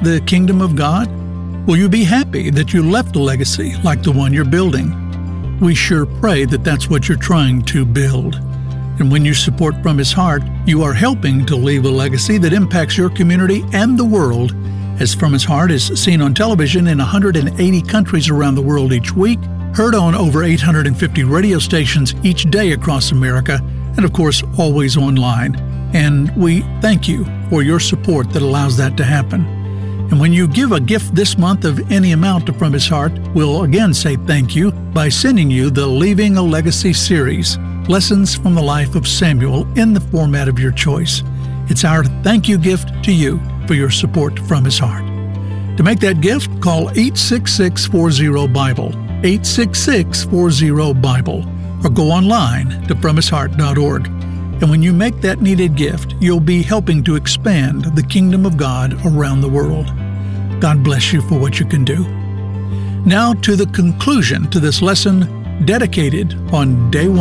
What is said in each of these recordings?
the kingdom of God? Will you be happy that you left a legacy like the one you're building? We sure pray that that's what you're trying to build. And when you support From His Heart, you are helping to leave a legacy that impacts your community and the world, as From His Heart is seen on television in 180 countries around the world each week, heard on over 850 radio stations each day across America, and of course, always online. And we thank you for your support that allows that to happen. And when you give a gift this month of any amount to From His Heart, we'll again say thank you by sending you the Leaving a Legacy series, Lessons from the Life of Samuel, in the format of your choice. It's our thank you gift to you for your support from His Heart. To make that gift, call 866-40-BIBLE, 866-40-BIBLE, or go online to FromHisHeart.org. And when you make that needed gift, you'll be helping to expand the kingdom of God around the world. God bless you for what you can do. Now to the conclusion to this lesson dedicated on day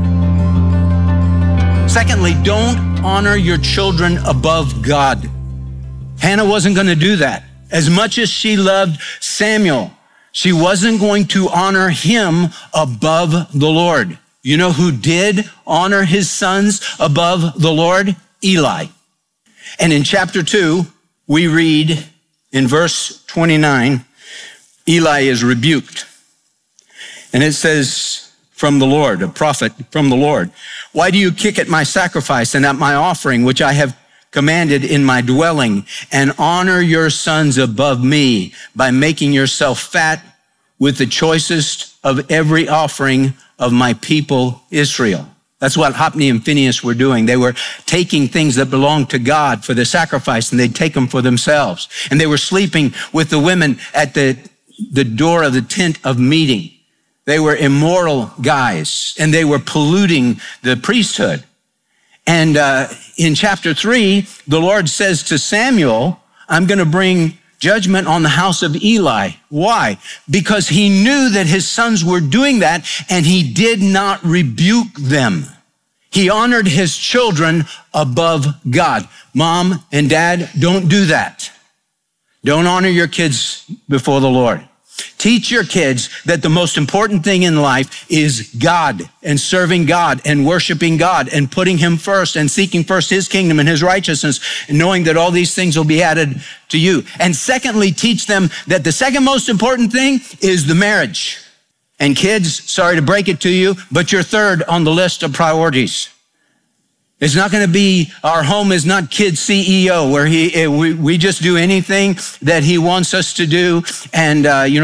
1. Secondly, don't honor your children above God. Hannah wasn't going to do that. As much as she loved Samuel, she wasn't going to honor him above the Lord. You know who did honor his sons above the Lord? Eli. And in chapter 2, we read in verse 29, Eli is rebuked. And it says from the Lord, a prophet from the Lord, "Why do you kick at my sacrifice and at my offering, which I have commanded in my dwelling, and honor your sons above me by making yourself fat with the choicest of every offering of my people Israel?" That's what Hophni and Phinehas were doing. They were taking things that belonged to God for the sacrifice, and they'd take them for themselves. And they were sleeping with the women at the door of the tent of meeting. They were immoral guys, and they were polluting the priesthood. And in chapter 3, the Lord says to Samuel, "I'm going to bring judgment on the house of Eli." Why? Because he knew that his sons were doing that, and he did not rebuke them. He honored his children above God. Mom and dad, don't do that. Don't honor your kids before the Lord. Teach your kids that the most important thing in life is God, and serving God and worshiping God and putting him first and seeking first his kingdom and his righteousness, and knowing that all these things will be added to you. And secondly, teach them that the second most important thing is the marriage. And kids, sorry to break it to you, but you're third on the list of priorities. It's not going to be, our home is not kid CEO where we just do anything that he wants us to do. And,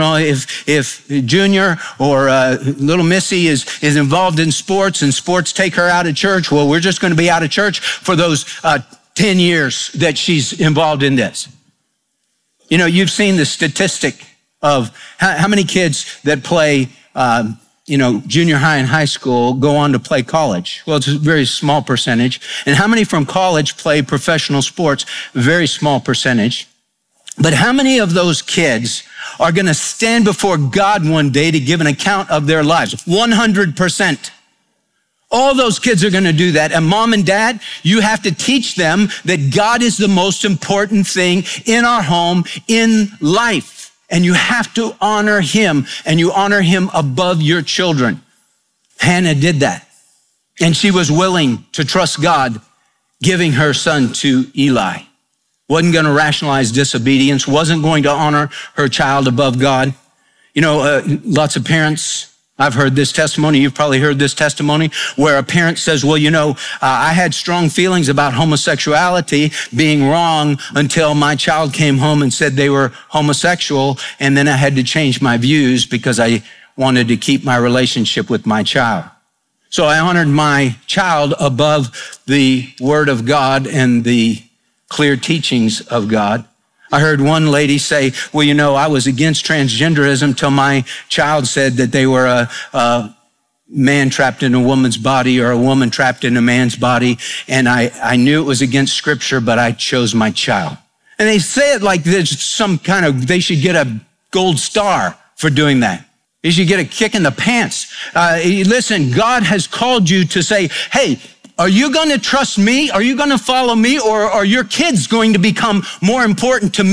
if Junior or little Missy is involved in sports and sports take her out of church, well, we're just going to be out of church for those 10 years that she's involved in this. You know, you've seen the statistic of how many kids that play junior high and high school go on to play college. Well, it's a very small percentage. And how many from college play professional sports? Very small percentage. But how many of those kids are going to stand before God one day to give an account of their lives? 100%. All those kids are going to do that. And mom and dad, you have to teach them that God is the most important thing in our home, in life. And you have to honor him, and you honor him above your children. Hannah did that. And she was willing to trust God, giving her son to Eli. Wasn't going to rationalize disobedience, wasn't going to honor her child above God. You know, lots of parents, I've heard this testimony, you've probably heard this testimony, where a parent says, well, I had strong feelings about homosexuality being wrong until my child came home and said they were homosexual, and then I had to change my views because I wanted to keep my relationship with my child. So I honored my child above the Word of God and the clear teachings of God. I heard one lady say, well, I was against transgenderism till my child said that they were a man trapped in a woman's body or a woman trapped in a man's body. And I knew it was against scripture, but I chose my child. And they say it like there's they should get a gold star for doing that. They should get a kick in the pants. Listen, God has called you to say, hey, Are you going to trust me? Are you going to follow me? Or are your kids going to become more important to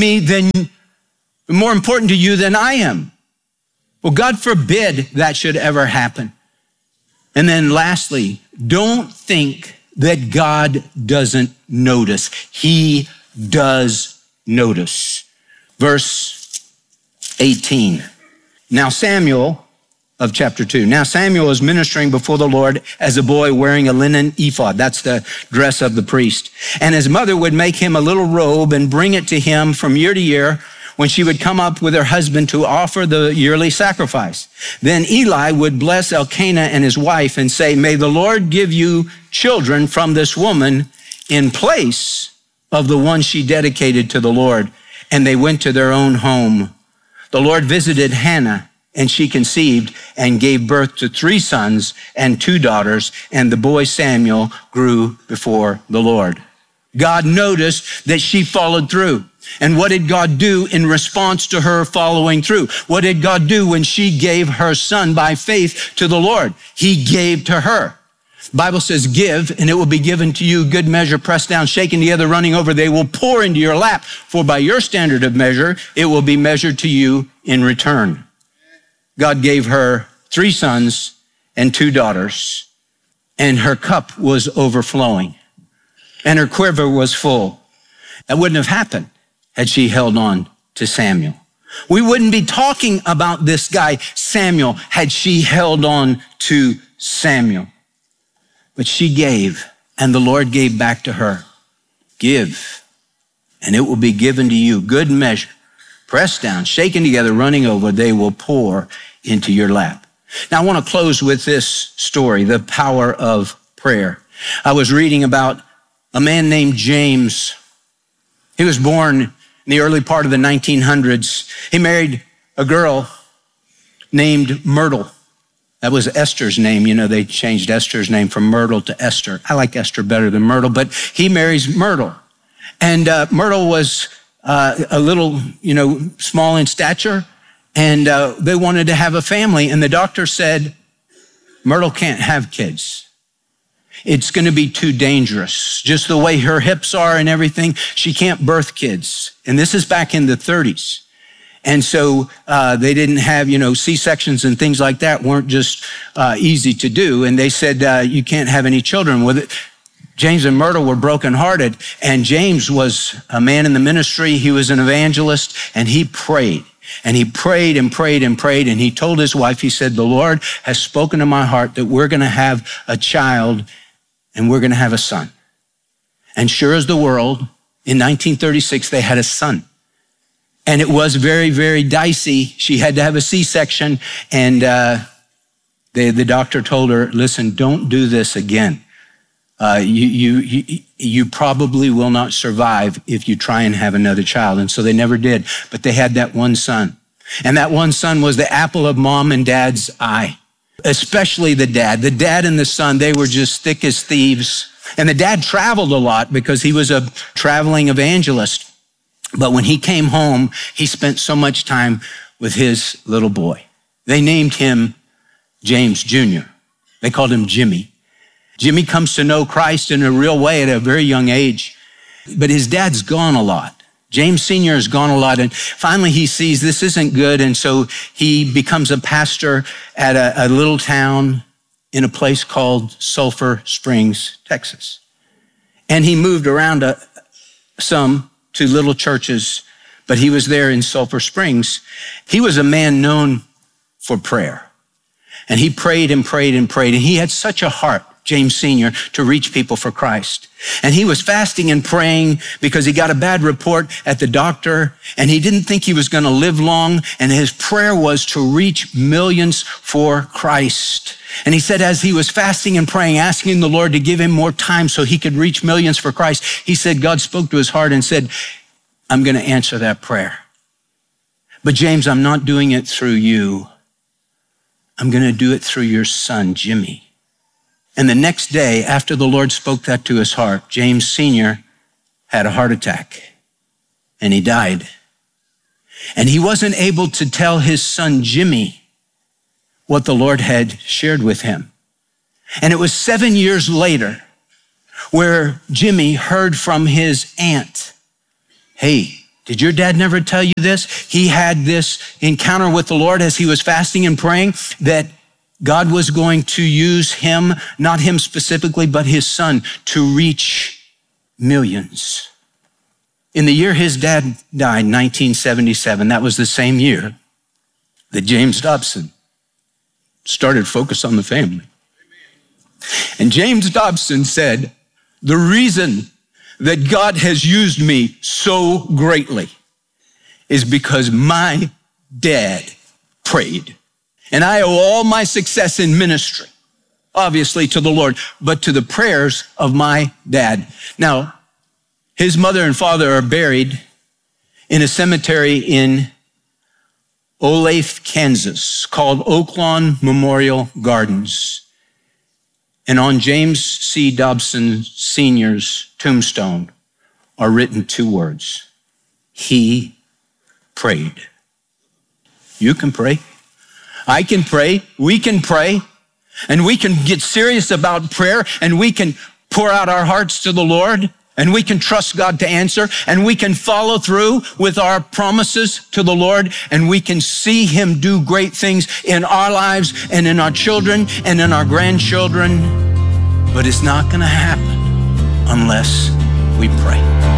you than I am? Well, God forbid that should ever happen. And then lastly, don't think that God doesn't notice. He does notice. Verse 18. Now Samuel of chapter 2. Now Samuel was ministering before the Lord as a boy wearing a linen ephod. That's the dress of the priest. And his mother would make him a little robe and bring it to him from year to year when she would come up with her husband to offer the yearly sacrifice. Then Eli would bless Elkanah and his wife and say, may the Lord give you children from this woman in place of the one she dedicated to the Lord. And they went to their own home. The Lord visited Hannah, and she conceived and gave birth to 3 sons and 2 daughters, and the boy Samuel grew before the Lord. God noticed that she followed through. And what did God do in response to her following through? What did God do when she gave her son by faith to the Lord? He gave to her. The Bible says, give, and it will be given to you, good measure, pressed down, shaken together, running over. They will pour into your lap. For by your standard of measure, it will be measured to you in return. God gave her 3 sons and 2 daughters, and her cup was overflowing, and her quiver was full. That wouldn't have happened had she held on to Samuel. We wouldn't be talking about this guy, Samuel, had she held on to Samuel. But she gave, and the Lord gave back to her. Give, and it will be given to you. Good measure, pressed down, shaken together, running over, they will pour into your lap. Now, I want to close with this story, the power of prayer. I was reading about a man named James. He was born in the early part of the 1900s. He married a girl named Myrtle. That was Esther's name. You know, they changed Esther's name from Myrtle to Esther. I like Esther better than Myrtle, but he marries Myrtle. And Myrtle was a little, small in stature, and they wanted to have a family. And the doctor said, Myrtle can't have kids. It's going to be too dangerous. Just the way her hips are and everything, she can't birth kids. And this is back in the 30s. And so they didn't have, C-sections and things like that weren't just easy to do. And they said, you can't have any children with it. James and Myrtle were brokenhearted. And James was a man in the ministry. He was an evangelist, and he prayed. And he prayed and prayed and prayed. And he told his wife, he said, the Lord has spoken to my heart that we're going to have a child and we're going to have a son. And sure as the world, in 1936, they had a son. And it was very, very dicey. She had to have a C-section. And the doctor told her, listen, don't do this again. You probably will not survive if you try and have another child. And so they never did. But they had that one son. And that one son was the apple of mom and dad's eye, especially the dad. The dad and the son, they were just thick as thieves. And the dad traveled a lot because he was a traveling evangelist. But when he came home, he spent so much time with his little boy. They named him James Jr. They called him Jimmy. Jimmy comes to know Christ in a real way at a very young age. But his dad's gone a lot. James Sr. has gone a lot. And finally he sees this isn't good. And so he becomes a pastor at a little town in a place called Sulphur Springs, Texas. And he moved around some to little churches, but he was there in Sulphur Springs. He was a man known for prayer. And he prayed and prayed and prayed. And he had such a heart, James Sr., to reach people for Christ. And he was fasting and praying because he got a bad report at the doctor, and he didn't think he was going to live long. And his prayer was to reach millions for Christ. And he said, as he was fasting and praying, asking the Lord to give him more time so he could reach millions for Christ, he said, God spoke to his heart and said, I'm going to answer that prayer. But James, I'm not doing it through you. I'm going to do it through your son, Jimmy. And the next day, after the Lord spoke that to his heart, James Sr. had a heart attack and he died. And he wasn't able to tell his son, Jimmy, what the Lord had shared with him. And it was 7 years later where Jimmy heard from his aunt, hey, did your dad never tell you this? He had this encounter with the Lord as he was fasting and praying that God was going to use him, not him specifically, but his son to reach millions. In the year his dad died, 1977, that was the same year that James Dobson started Focus on the Family. And James Dobson said, the reason that God has used me so greatly is because my dad prayed. And I owe all my success in ministry, obviously to the Lord, but to the prayers of my dad. Now, his mother and father are buried in a cemetery in Olathe, Kansas, called Oaklawn Memorial Gardens. And on James C. Dobson Sr.'s tombstone are written two words: he prayed. You can pray. I can pray. We can pray. And we can get serious about prayer, and we can pour out our hearts to the Lord, and we can trust God to answer, and we can follow through with our promises to the Lord, and we can see him do great things in our lives and in our children and in our grandchildren. But it's not going to happen unless we pray.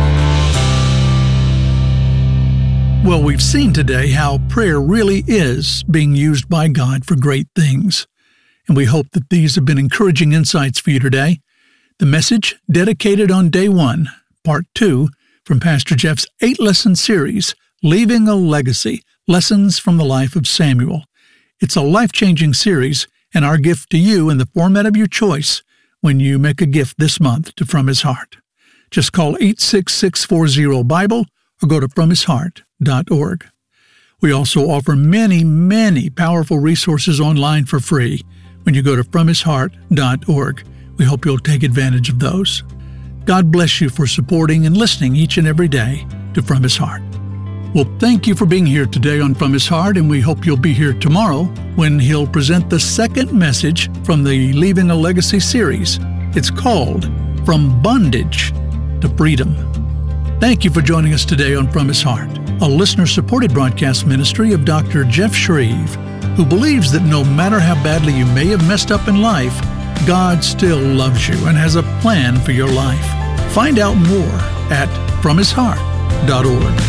Well, we've seen today how prayer really is being used by God for great things. And we hope that these have been encouraging insights for you today. The message dedicated on day 1, part 2, from Pastor Jeff's 8-lesson series, Leaving a Legacy, Lessons from the Life of Samuel. It's a life-changing series and our gift to you in the format of your choice when you make a gift this month to From His Heart. Just call 86640-BIBLE or go to FromHisHeart.org. We also offer many powerful resources online for free when you go to FromHisHeart.org. We hope you'll take advantage of those. God bless you for supporting and listening each and every day to From His Heart. Well, thank you for being here today on From His Heart, and we hope you'll be here tomorrow when he'll present the second message from the Leaving a Legacy series. It's called From Bondage to Freedom. Thank you for joining us today on From His Heart, a listener-supported broadcast ministry of Dr. Jeff Shreve, who believes that no matter how badly you may have messed up in life, God still loves you and has a plan for your life. Find out more at FromHisHeart.org.